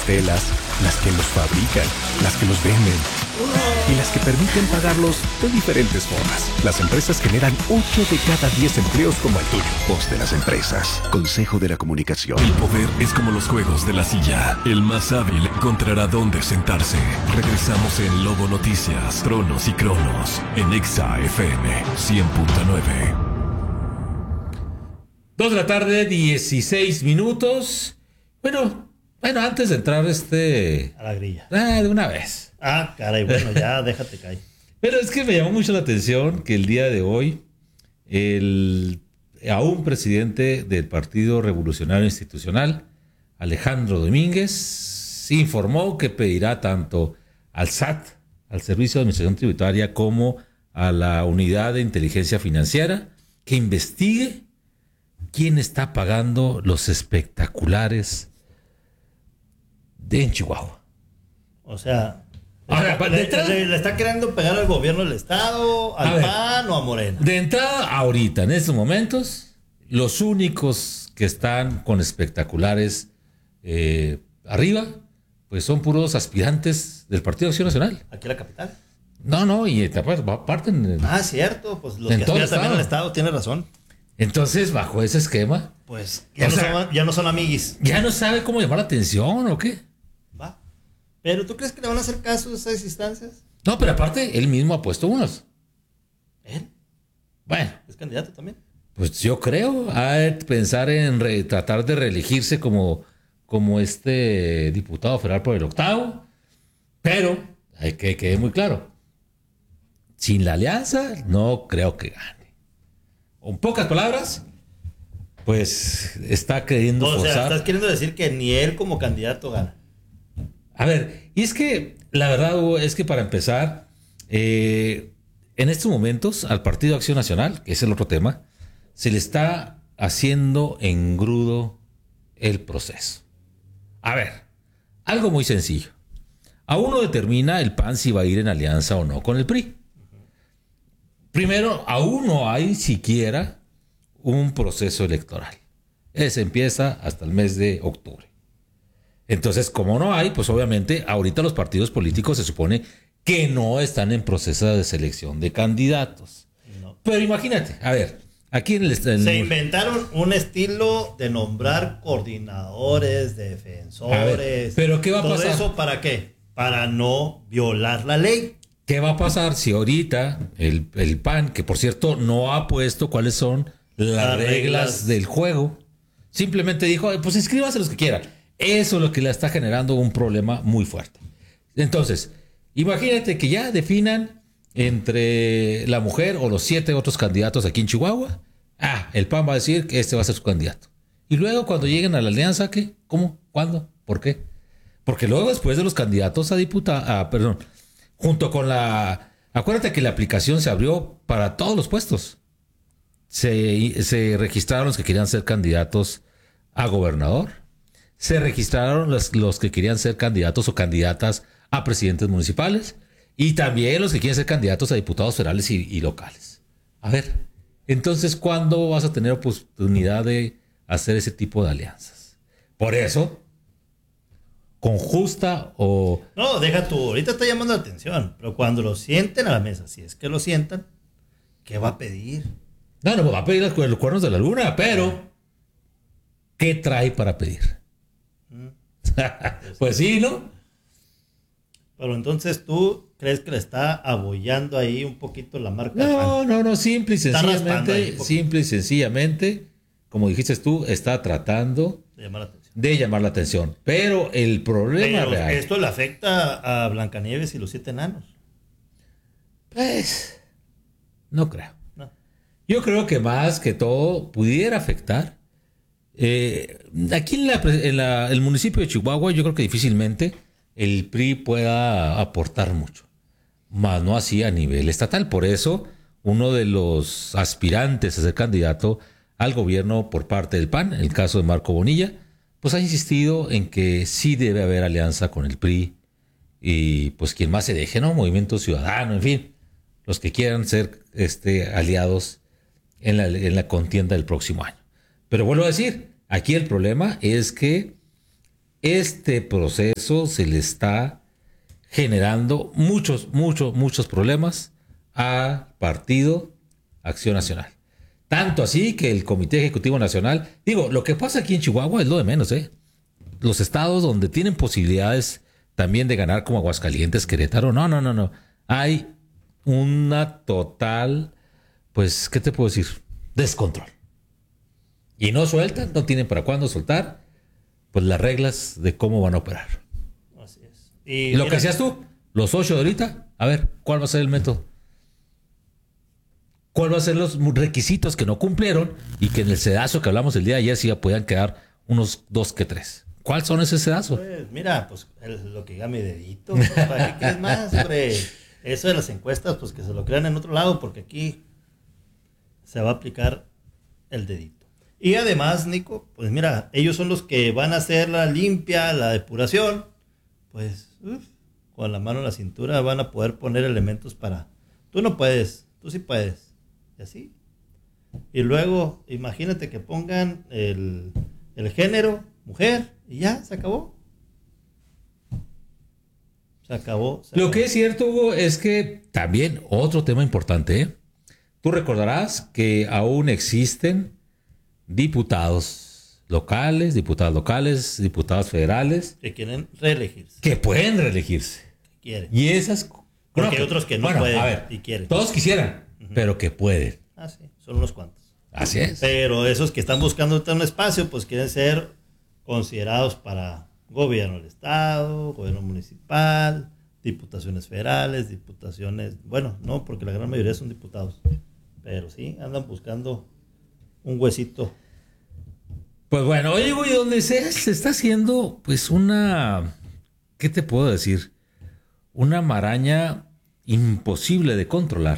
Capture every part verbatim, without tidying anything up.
telas, las que los fabrican, las que los venden y las que permiten pagarlos de diferentes formas. Las empresas generan ocho de cada diez empleos como el tuyo. Voz de las empresas. Consejo de la Comunicación. El poder es como los juegos de la silla. El más hábil encontrará dónde sentarse. Regresamos en Lobo Noticias, Tronos y Cronos, en Exa F M cien punto nueve. Dos de la tarde, dieciséis minutos. Bueno, bueno, antes de entrar este... A la grilla. Ah, de una vez. Ah, caray, bueno, ya déjate caer. Pero es que me llamó mucho la atención que el día de hoy el aún presidente del Partido Revolucionario Institucional, Alejandro Domínguez, informó que pedirá tanto al S A T, al Servicio de Administración Tributaria, como a la Unidad de Inteligencia Financiera, que investigue quién está pagando los espectaculares de en Chihuahua. O sea... Ahora, le, de entrada, le, le está queriendo pegar al gobierno del estado, al ver, PAN o a Morena. De entrada, ahorita, en estos momentos, los únicos que están con espectaculares eh, arriba, pues son puros aspirantes del Partido Acción Nacional. Aquí en la capital. No, no, y aparte... Ah, cierto, pues los en que aspiran también al estado, tiene razón. Entonces, bajo ese esquema... Pues ya, no, sea, son, ya no son amiguis. ¿Ya no sabe cómo llamar la atención o qué? Va. ¿Pero tú crees que le van a hacer caso a esas instancias? No, pero aparte, él mismo ha puesto unos. ¿Él? Bueno. ¿Es candidato también? Pues yo creo. A pensar en re, tratar de reelegirse como, como este diputado federal por el octavo. Pero, hay que quede muy claro. Sin la alianza, no creo que gane. En pocas palabras, pues está queriendo o forzar. O sea, estás queriendo decir que ni él como candidato gana. A ver, y es que la verdad, Hugo, es que para empezar, eh, en estos momentos al Partido Acción Nacional, que es el otro tema, se le está haciendo engrudo el proceso. A ver, algo muy sencillo. Aún no determina el P A N si va a ir en alianza o no con el P R I. Primero, aún no hay siquiera un proceso electoral. Ese empieza hasta el mes de octubre. Entonces, como no hay, pues obviamente ahorita los partidos políticos se supone que no están en proceso de selección de candidatos. No. Pero imagínate, a ver, aquí en el... En se inventaron un estilo de nombrar coordinadores, defensores. Ver, pero ¿qué va a todo pasar? ¿Todo eso para qué? Para no violar la ley. ¿Qué va a pasar si ahorita el, el P A N, que por cierto no ha puesto cuáles son las, las reglas, reglas del juego, simplemente dijo, pues inscríbase los que quieran? Eso es lo que le está generando un problema muy fuerte. Entonces, imagínate que ya definan entre la mujer o los siete otros candidatos aquí en Chihuahua. Ah, el P A N va a decir que este va a ser su candidato. Y luego cuando lleguen a la alianza, ¿qué? ¿Cómo? ¿Cuándo? ¿Por qué? Porque luego después de los candidatos a diputados, ah, perdón, junto con la... Acuérdate que la aplicación se abrió para todos los puestos. Se, se registraron los que querían ser candidatos a gobernador. Se registraron los, los que querían ser candidatos o candidatas a presidentes municipales y también los que quieren ser candidatos a diputados federales y, y locales. A ver, entonces, ¿cuándo vas a tener oportunidad de hacer ese tipo de alianzas? Por eso, con justa o... No, deja tú, ahorita está llamando la atención, pero cuando lo sienten a la mesa, si es que lo sientan, ¿qué va a pedir? No, no, va a pedir los, los cuernos de la luna, pero ¿qué trae para pedir? Pues sí, ¿no? Pero entonces tú crees que le está abollando ahí un poquito la marca. No, no, no, simple y sencillamente, simple y sencillamente, como dijiste tú, está tratando de llamar la atención. De llamar la atención. Pero el problema Pero real. Esto le afecta a Blancanieves y los siete enanos. Pues no creo. No. Yo creo que más que todo pudiera afectar. Eh, aquí en, la, en la, el municipio de Chihuahua, yo creo que difícilmente el P R I pueda aportar mucho, más no así a nivel estatal. Por eso, uno de los aspirantes a ser candidato al gobierno por parte del P A N, el caso de Marco Bonilla, pues ha insistido en que sí debe haber alianza con el P R I y pues quien más se deje, ¿no? Movimiento Ciudadano, en fin, los que quieran ser este, aliados en la, en la contienda del próximo año. Pero vuelvo a decir, aquí el problema es que este proceso se le está generando muchos, muchos, muchos problemas al Partido Acción Nacional. Tanto así que el Comité Ejecutivo Nacional, digo, lo que pasa aquí en Chihuahua es lo de menos, ¿eh? Los estados donde tienen posibilidades también de ganar como Aguascalientes, Querétaro, no, no, no, no. Hay una total, pues, ¿qué te puedo decir? Descontrol. Y no sueltan, no tienen para cuándo soltar, pues las reglas de cómo van a operar. Así es. Y, Y lo mira, que hacías tú, los ocho de ahorita, a ver, ¿cuál va a ser el método? ¿Cuál va a ser los requisitos que no cumplieron y que en el sedazo que hablamos el día de ayer sí ya podían quedar unos dos que tres? ¿Cuáles son esos sedazos? Pues, mira, pues el- lo que diga mi dedito. ¿Para qué quieres más, hombre? Eso de las encuestas, pues que se lo crean en otro lado, porque aquí se va a aplicar el dedito. Y además, Nico, pues mira, ellos son los que van a hacer la limpia, la depuración. Pues, uf, con la mano en la cintura van a poder poner elementos para... Tú no puedes, tú sí puedes. Y así. Y luego, imagínate que pongan el, el género, mujer, y ya, se acabó. Se acabó. se Lo acabó. que es cierto, Hugo, es que también otro tema importante, ¿eh? Tú recordarás que aún existen diputados locales, diputados locales, diputados federales Que quieren reelegirse. que pueden reelegirse. Que quieren. Y esas... Porque bueno, hay otros que no bueno, pueden a ver, y quieren. Todos quisieran, pero que pueden. Ah, sí, son unos cuantos. Así es. Pero esos que están buscando ahorita un espacio, pues quieren ser considerados para gobierno del estado, gobierno municipal, diputaciones federales, diputaciones, bueno, no, porque la gran mayoría son diputados, pero sí, andan buscando un huesito. Pues bueno, oye, güey, donde se, se está haciendo, pues una, ¿qué te puedo decir? Una maraña imposible de controlar.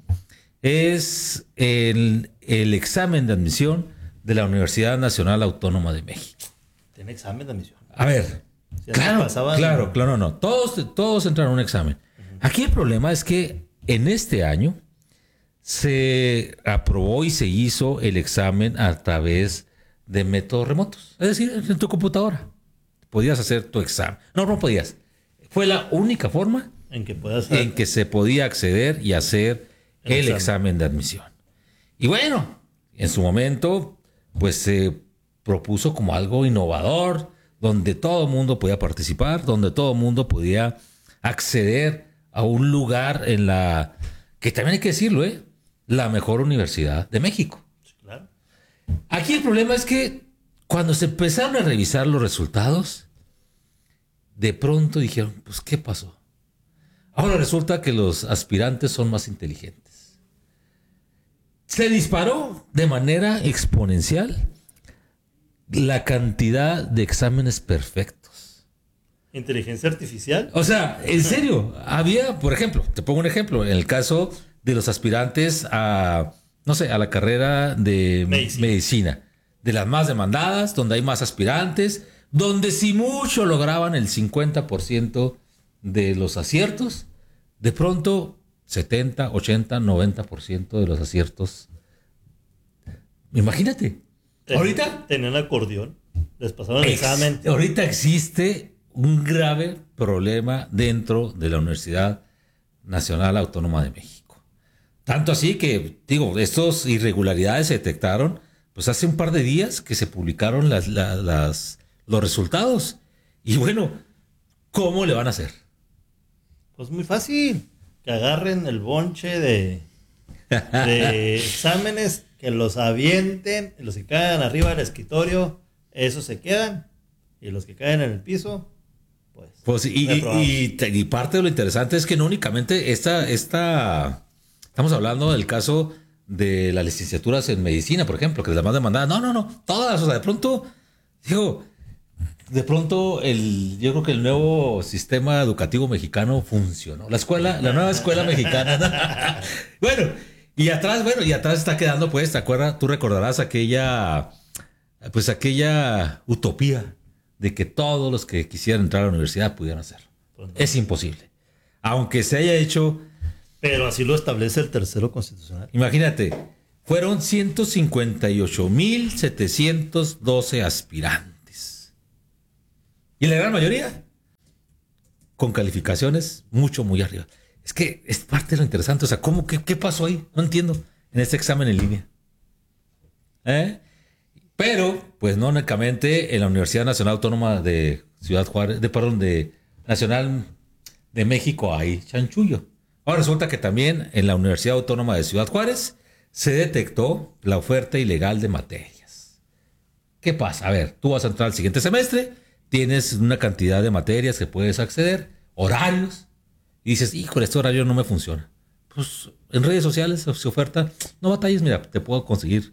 Es el, el examen de admisión de la Universidad Nacional Autónoma de México. Tiene examen de admisión. A ver, Si antes claro, pasaban- claro, claro, no. Todos, todos entraron a un examen. Aquí el problema es que en este año se aprobó y se hizo el examen a través de métodos remotos. Es decir, en tu computadora. Podías hacer tu examen. No, no podías. Fue la única forma En que puedas en que se podía acceder y hacer El el, examen. examen de admisión. Y bueno, en su momento, pues se propuso como algo innovador, donde todo el mundo podía participar, donde todo el mundo podía acceder a un lugar en la, que también hay que decirlo, ¿eh? La mejor universidad de México. claro. Aquí el problema es que cuando se empezaron a revisar los resultados, de pronto dijeron, pues, ¿qué pasó? Ahora resulta que los aspirantes son más inteligentes. Se disparó de manera exponencial la cantidad de exámenes perfectos. Inteligencia artificial. O sea, en serio, había, por ejemplo, te pongo un ejemplo, en el caso de los aspirantes a, no sé, a la carrera de Medicina. medicina, de las más demandadas, donde hay más aspirantes, donde si mucho lograban el cincuenta por ciento de los aciertos, de pronto setenta, ochenta, noventa por ciento de los aciertos. Imagínate. Ten- Ahorita Tenían acordeón. Les pasaron el Ex- examen. Ahorita existe un grave problema dentro de la Universidad Nacional Autónoma de México. Tanto así que, digo, estas irregularidades se detectaron pues hace un par de días que se publicaron las, la- las, los resultados. Y bueno, ¿cómo le van a hacer? Pues muy fácil. Que agarren el bonche de, de exámenes, que los avienten, y los que caen arriba del escritorio, esos se quedan. Y los que caen en el piso, pues. Pues, y, y, reprobados. y- y parte de lo interesante es que no únicamente esta, esta, estamos hablando del caso de las licenciaturas en medicina, por ejemplo, que es la más demandada. No, no, no, todas, o sea, de pronto, digo, de pronto el, yo creo que el nuevo sistema educativo mexicano funcionó. La escuela, la nueva escuela mexicana. Bueno, y atrás, bueno, y atrás está quedando, pues, ¿te acuerdas? Tú recordarás aquella, pues, aquella utopía de que todos los que quisieran entrar a la universidad pudieran hacerlo. Pues no. Es imposible. Aunque se haya hecho, Pero así lo establece el tercero constitucional. imagínate, fueron ciento cincuenta y ocho mil setecientos doce aspirantes. Y la gran mayoría con calificaciones mucho, muy arriba. Es que es parte de lo interesante. O sea, ¿cómo, qué, qué pasó ahí? No entiendo. En este examen en línea. ¿Eh? Pero, pues no únicamente en la Universidad Nacional Autónoma de Ciudad Juárez, de, perdón, de Nacional de México hay chanchullo. Ahora resulta que también en la Universidad Autónoma de Ciudad Juárez se detectó la oferta ilegal de materias. ¿Qué pasa? A ver, tú vas a entrar al siguiente semestre, tienes una cantidad de materias que puedes acceder, horarios, y dices, híjole, este horario no me funciona. Pues en redes sociales se oferta, no batalles, mira, te puedo conseguir.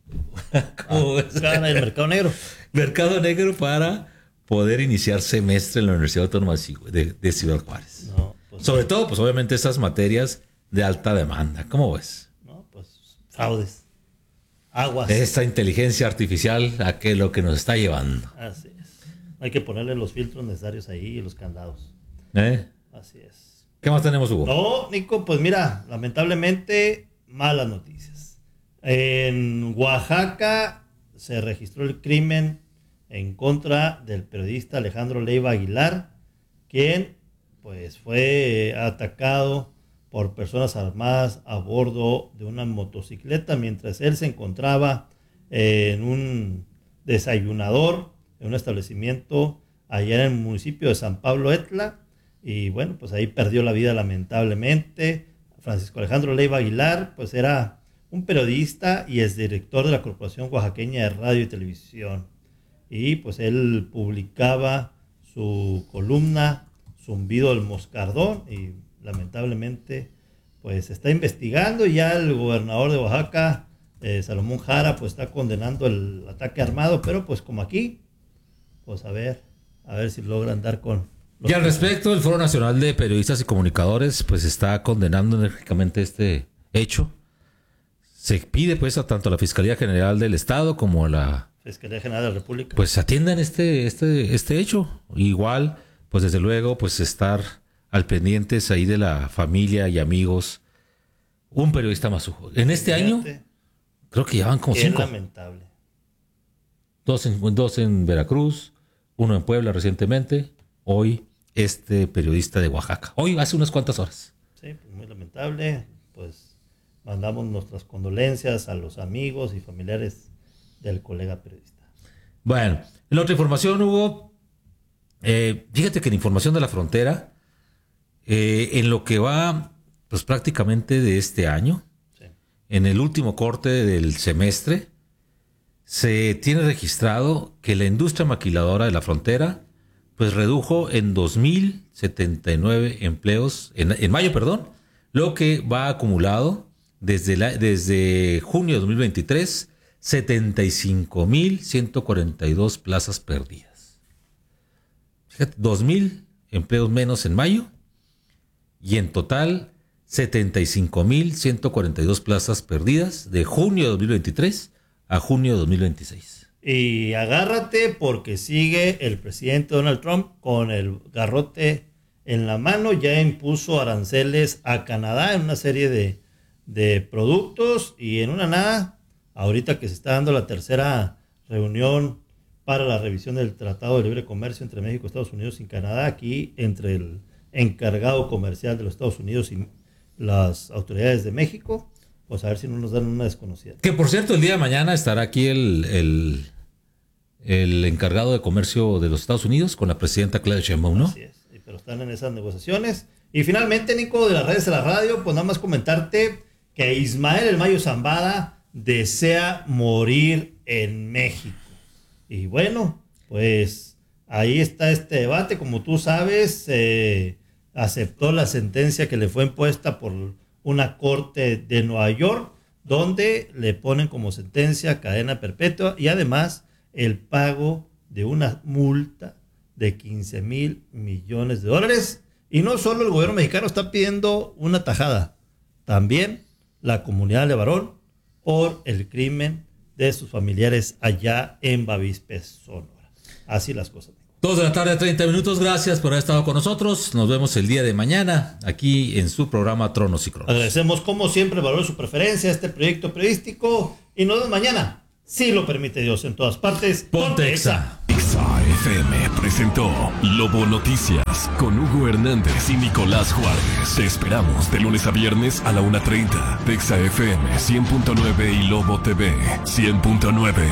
¿Cómo ah, gana el mercado negro? Mercado negro para poder iniciar semestre en la Universidad Autónoma de, de Ciudad Juárez. No, pues, sobre todo, pues obviamente esas materias de alta demanda. ¿Cómo ves? No, pues fraudes. Aguas. Esta inteligencia artificial a qué es lo que nos está llevando. Así es. Hay que ponerle los filtros necesarios ahí y los candados. ¿Eh? Así es. ¿Qué más tenemos, Hugo? No, Nico, pues mira, lamentablemente, malas noticias. En Oaxaca se registró el crimen en contra del periodista Alejandro Leiva Aguilar, quien pues fue atacado por personas armadas a bordo de una motocicleta mientras él se encontraba en un desayunador en un establecimiento allá en el municipio de San Pablo Etla, y bueno, pues ahí perdió la vida lamentablemente. Francisco Alejandro Leiva Aguilar pues era un periodista y es director de la Corporación Oaxaqueña de Radio y Televisión, y pues él publicaba su columna Zumbido del Moscardón, y lamentablemente pues se está investigando, y ya el gobernador de Oaxaca, eh, Salomón Jara, pues está condenando el ataque armado, pero pues como aquí, pues a ver, a ver si logran dar con... Y al respecto, el Foro Nacional de Periodistas y Comunicadores pues está condenando enérgicamente este hecho. Se pide pues a tanto a la Fiscalía General del Estado como a la Fiscalía General de la República pues atiendan este, este, este hecho. Igual, pues desde luego, pues estar al pendientes ahí de la familia y amigos. Un periodista más. En este Fíjate, año, creo que ya van como cinco. Es lamentable. Dos en, dos en Veracruz, uno en Puebla recientemente. Hoy, este periodista de Oaxaca. Hoy, hace unas cuantas horas. Sí, pues muy lamentable. Pues mandamos nuestras condolencias a los amigos y familiares del colega periodista. Bueno, en la otra información, Hugo, eh, fíjate que en Información de la Frontera, eh, en lo que va, pues prácticamente de este año, sí. En el último corte del semestre, se tiene registrado que la industria maquiladora de la frontera pues redujo en dos mil setenta y nueve empleos, en, en mayo, perdón, lo que va acumulado desde, la, desde junio de dos mil veintitrés, setenta y cinco mil ciento cuarenta y dos plazas perdidas. Fíjate, dos mil empleos menos en mayo y en total setenta y cinco mil ciento cuarenta y dos plazas perdidas de junio de dos mil veintitrés a junio de dos mil veintiséis. Y agárrate porque sigue el presidente Donald Trump con el garrote en la mano. Ya impuso aranceles a Canadá en una serie de, de productos, y en una nada, ahorita que se está dando la tercera reunión para la revisión del Tratado de Libre Comercio entre México, Estados Unidos y Canadá, aquí entre el encargado comercial de los Estados Unidos y las autoridades de México, pues a ver si no nos dan una desconocida. Que por cierto, el día de mañana estará aquí el, el, el encargado de comercio de los Estados Unidos con la presidenta Claudia Sheinbaum, ¿no? Así es, pero están en esas negociaciones. Y finalmente, Nico, de las redes de la radio, pues nada más comentarte que Ismael El Mayo Zambada desea morir en México. Y bueno, pues ahí está este debate. Como tú sabes, eh, aceptó la sentencia que le fue impuesta por una corte de Nueva York, donde le ponen como sentencia cadena perpetua y además el pago de una multa de quince mil millones de dólares. Y no solo el gobierno mexicano está pidiendo una tajada, también la comunidad de Barón por el crimen de sus familiares allá en Bavispe, Sonora. Así las cosas. Dos de la tarde, treinta minutos. Gracias por haber estado con nosotros. Nos vemos el día de mañana aquí en su programa Tronos y Cronos. Agradecemos como siempre el valor de su preferencia a este proyecto periodístico y nos vemos mañana, si lo permite Dios, en todas partes. Ponte Exa. Exa. F M presentó Lobo Noticias con Hugo Hernández y Nicolás Juárez. Te esperamos de lunes a viernes a la una treinta. Exa F M cien punto nueve y Lobo T V cien punto nueve.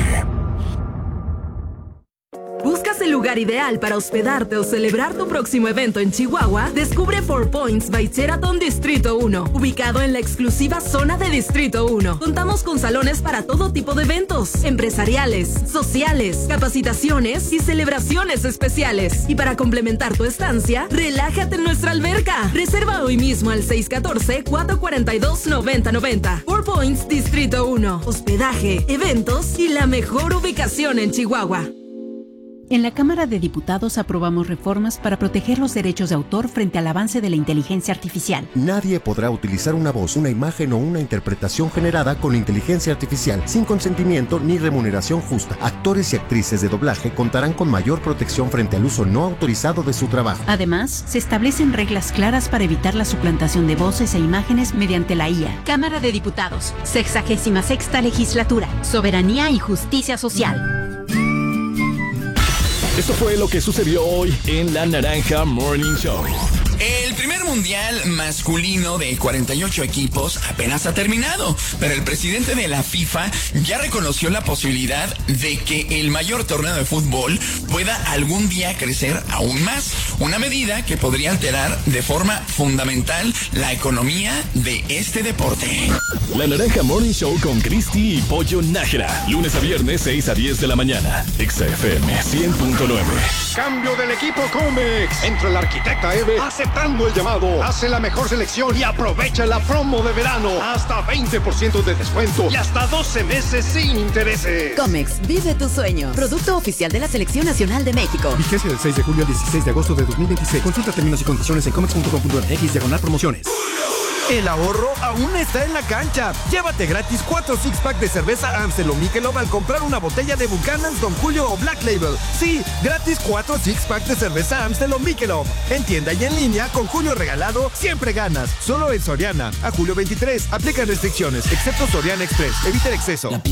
¿Buscas el lugar ideal para hospedarte o celebrar tu próximo evento en Chihuahua? Descubre Four Points by Sheraton Distrito uno, ubicado en la exclusiva zona de Distrito uno. Contamos con salones para todo tipo de eventos, empresariales, sociales, capacitaciones y celebraciones especiales. Y para complementar tu estancia, relájate en nuestra alberca. Reserva hoy mismo al seis uno cuatro, cuatro cuatro dos, nueve cero nueve cero. Four Points Distrito uno. Hospedaje, eventos y la mejor ubicación en Chihuahua. En la Cámara de Diputados aprobamos reformas para proteger los derechos de autor frente al avance de la inteligencia artificial. Nadie podrá utilizar una voz, una imagen o una interpretación generada con inteligencia artificial sin consentimiento ni remuneración justa. Actores y actrices de doblaje contarán con mayor protección frente al uso no autorizado de su trabajo. Además, se establecen reglas claras para evitar la suplantación de voces e imágenes mediante la I A. Cámara de Diputados, sexagésima sexta legislatura, soberanía y justicia social. Esto fue lo que sucedió hoy en La Naranja Morning Show. El primer mundial masculino de cuarenta y ocho equipos apenas ha terminado, pero el presidente de la FIFA ya reconoció la posibilidad de que el mayor torneo de fútbol pueda algún día crecer aún más, una medida que podría alterar de forma fundamental la economía de este deporte. La Naranja Morning Show con Cristi y Pollo Nájera, lunes a viernes seis a diez de la mañana, Exa F M cien punto nueve. Cambio del equipo Comex. Entra el arquitecta Eve aceptando el llamado. Hace la mejor selección y aprovecha la promo de verano. Hasta veinte por ciento de descuento y hasta doce meses sin intereses. Comex, vive tu sueño. Producto oficial de la Selección Nacional de México. Vigencia del seis de julio al dieciséis de agosto de dos mil veintiséis. Consulta términos y condiciones en comex punto com punto m x diagonal promociones. El ahorro aún está en la cancha. Llévate gratis cuatro six pack de cerveza Amstel o Michelob al comprar una botella de Buchanan's, Don Julio o Black Label. Sí, gratis cuatro six pack de cerveza Amstel o Michelob. En tienda y en línea, con Julio regalado, siempre ganas. Solo en Soriana. A julio veintitrés. Aplican restricciones, excepto Soriana Express. Evita el exceso.